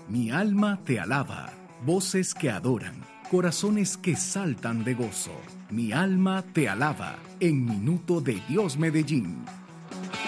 Mi alma te alaba, voces que adoran, corazones que saltan de gozo. Mi alma te alaba, en Minuto de Dios Medellín,